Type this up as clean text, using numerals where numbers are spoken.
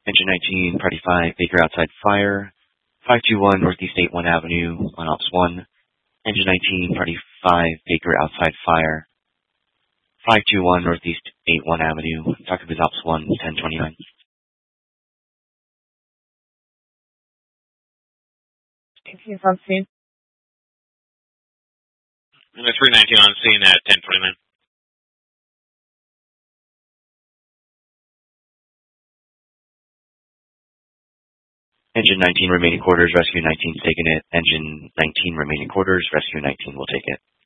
Engine 19, Party 5, Baker outside fire. 521 Northeast 81 Avenue on Ops 1. Engine 19, Party 5, Baker outside fire. 521 Northeast 81 Avenue. Dr. Biz Ops 1, 1029. He's on scene. And the 319 on scene at 1029. Engine 19 remaining quarters, Rescue 19's taking it. Engine 19 remaining quarters, Rescue 19 will take it.